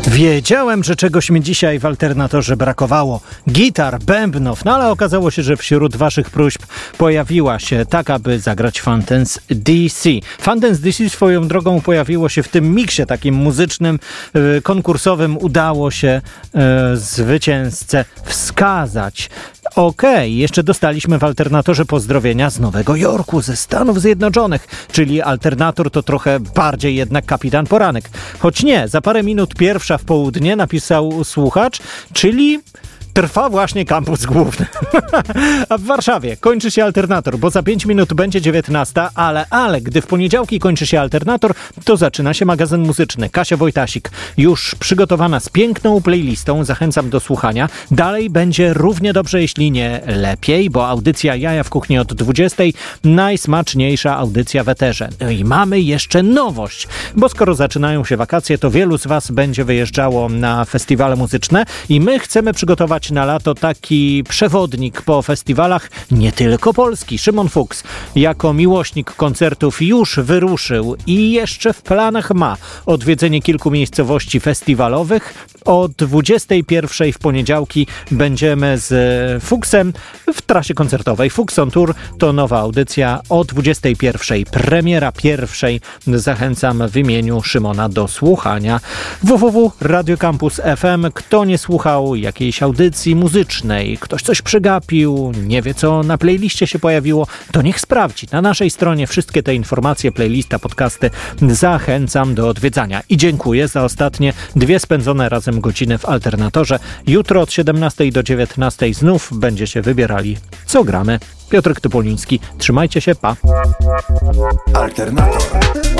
Wiedziałem, że czegoś mi dzisiaj w alternatorze brakowało. Gitar, bębnów, no ale okazało się, że wśród waszych próśb pojawiła się taka, by zagrać Fountains DC. Fountains DC swoją drogą pojawiło się w tym miksie takim muzycznym, konkursowym. Udało się zwycięzcę wskazać. Okej, jeszcze dostaliśmy w alternatorze pozdrowienia z Nowego Jorku, ze Stanów Zjednoczonych, czyli alternator to trochę bardziej jednak kapitan Poranek. Choć nie, za parę minut pierwsza w południe napisał słuchacz, czyli trwa właśnie kampus główny. A w Warszawie kończy się alternator, bo za 5 minut będzie 19, ale gdy w poniedziałki kończy się alternator, to zaczyna się magazyn muzyczny. Kasia Wojtasik już przygotowana z piękną playlistą, zachęcam do słuchania. Dalej będzie równie dobrze, jeśli nie lepiej, bo audycja Jaja w kuchni od 20, najsmaczniejsza audycja w eterze. No i mamy jeszcze nowość, bo skoro zaczynają się wakacje, to wielu z was będzie wyjeżdżało na festiwale muzyczne i my chcemy przygotować na lato taki przewodnik po festiwalach, nie tylko Polski. Szymon Fuchs jako miłośnik koncertów już wyruszył i jeszcze w planach ma odwiedzenie kilku miejscowości festiwalowych. O 21 w poniedziałki będziemy z Fuchsem w trasie koncertowej. Fuchs on Tour to nowa audycja o 21. Premiera pierwszej. Zachęcam w imieniu Szymona do słuchania. www.Radio Campus FM. Kto nie słuchał jakiejś audycji muzycznej, ktoś coś przegapił, nie wie co na playliście się pojawiło, to niech sprawdzi. Na naszej stronie wszystkie te informacje, playlista, podcasty. Zachęcam do odwiedzania. I dziękuję za ostatnie 2 spędzone razem godziny w alternatorze. Jutro od 17 do 19 znów będzie się wybierali, co gramy. Piotrek Topoliński. Trzymajcie się, pa. Alternator.